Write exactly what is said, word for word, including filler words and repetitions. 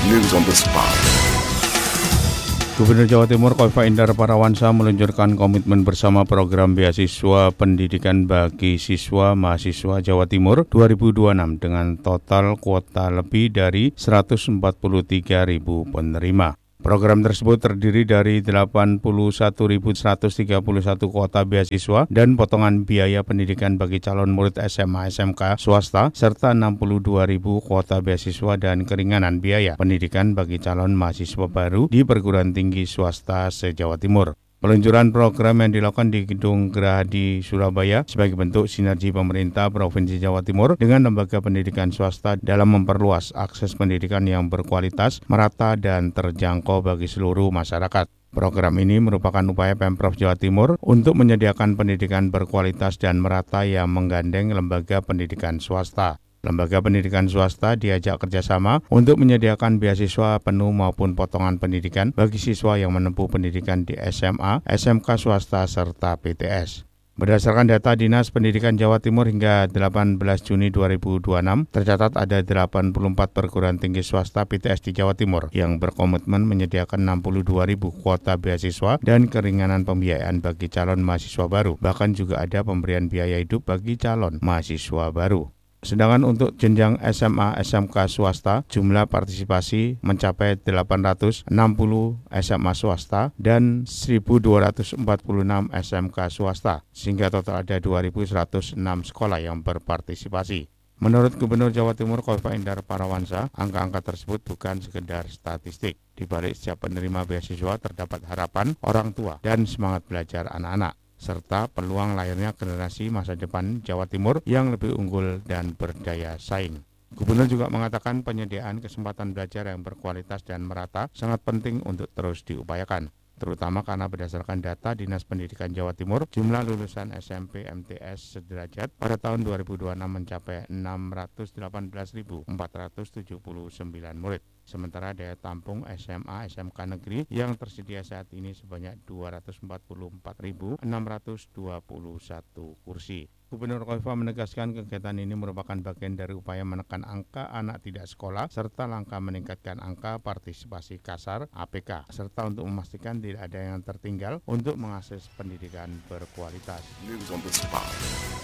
News on the spot. Gubernur Jawa Timur Khofifah Indar Parawansa meluncurkan komitmen bersama program beasiswa pendidikan bagi siswa mahasiswa Jawa Timur dua ribu dua puluh enam dengan total kuota lebih dari seratus empat puluh tiga ribu penerima. Program tersebut terdiri dari delapan puluh satu ribu seratus tiga puluh satu kuota beasiswa dan potongan biaya pendidikan bagi calon murid S M A S M K swasta serta enam puluh dua ribu kuota beasiswa dan keringanan biaya pendidikan bagi calon mahasiswa baru di perguruan tinggi swasta se-Jawa Timur. Peluncuran program yang dilakukan di Gedung Gerahadi Surabaya sebagai bentuk sinergi pemerintah Provinsi Jawa Timur dengan lembaga pendidikan swasta dalam memperluas akses pendidikan yang berkualitas, merata, dan terjangkau bagi seluruh masyarakat. Program ini merupakan upaya Pemprov Jawa Timur untuk menyediakan pendidikan berkualitas dan merata yang menggandeng lembaga pendidikan swasta. Lembaga pendidikan swasta diajak kerjasama untuk menyediakan beasiswa penuh maupun potongan pendidikan bagi siswa yang menempuh pendidikan di S M A, S M K swasta, serta P T S. Berdasarkan data Dinas Pendidikan Jawa Timur hingga delapan belas Juni dua ribu dua puluh enam, tercatat ada delapan puluh empat perguruan tinggi swasta P T S di Jawa Timur yang berkomitmen menyediakan enam puluh dua ribu kuota beasiswa dan keringanan pembiayaan bagi calon mahasiswa baru. Bahkan juga ada pemberian biaya hidup bagi calon mahasiswa baru. Sedangkan untuk jenjang S M A S M K swasta, jumlah partisipasi mencapai delapan ratus enam puluh S M A swasta dan seribu dua ratus empat puluh enam S M K swasta, sehingga total ada dua ribu seratus enam sekolah yang berpartisipasi. Menurut Gubernur Jawa Timur Khofifah Indar Parawansa, angka-angka tersebut bukan sekedar statistik. Di balik setiap penerima beasiswa terdapat harapan orang tua dan semangat belajar anak-anak, serta peluang lahirnya generasi masa depan Jawa Timur yang lebih unggul dan berdaya saing. Gubernur juga mengatakan penyediaan kesempatan belajar yang berkualitas dan merata sangat penting untuk terus diupayakan, terutama karena berdasarkan data Dinas Pendidikan Jawa Timur, jumlah lulusan S M P M T S sederajat pada tahun dua ribu dua puluh enam mencapai enam ratus delapan belas ribu empat ratus tujuh puluh sembilan murid. Sementara daya tampung S M A S M K negeri yang tersedia saat ini sebanyak dua ratus empat puluh empat ribu enam ratus dua puluh satu kursi. Gubernur Khofifah menegaskan kegiatan ini merupakan bagian dari upaya menekan angka anak tidak sekolah serta langkah meningkatkan angka partisipasi kasar A P K, serta untuk memastikan tidak ada yang tertinggal untuk mengakses pendidikan berkualitas. News on the spot.